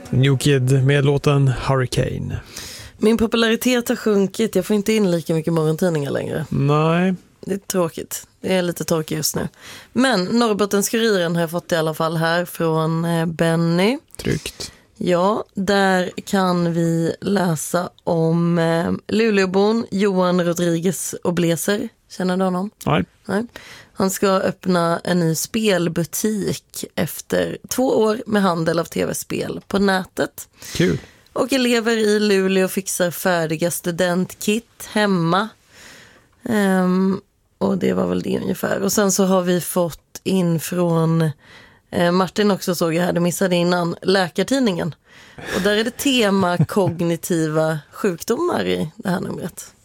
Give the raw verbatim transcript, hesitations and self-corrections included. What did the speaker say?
New Kid med låten Hurricane. Min popularitet har sjunkit. Jag får inte in lika mycket morgontidningar längre. Nej. Det är tråkigt. Det är lite tråkigt just nu. Men Norrbottens-Kuriren har jag fått i alla fall här från Benny. Tryggt. Ja, där kan vi läsa om eh, Luleåbon Johan Rodriguez Obleser. Känner du honom? Nej. Nej. Han ska öppna en ny spelbutik efter två år med handel av tv-spel på nätet. Kul. Och elever i Luleå fixar färdiga studentkit hemma. Um, och det var väl det ungefär. Och sen så har vi fått in från eh, Martin också, såg jag här, det missade innan, Läkartidningen. Och där är det tema kognitiva sjukdomar i det här numret.